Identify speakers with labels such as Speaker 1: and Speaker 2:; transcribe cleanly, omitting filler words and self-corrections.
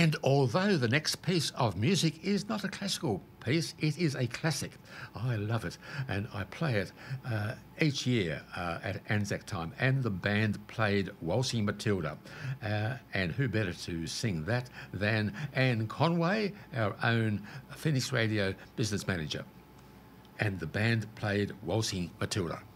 Speaker 1: And although the next piece of music is not a classical piece, it is a classic. I love it, and I play it each year at Anzac time. And the band played Waltzing Matilda. And who better to sing that than Anne Conway, our own Phoenix Radio business manager. And the band played Waltzing Matilda.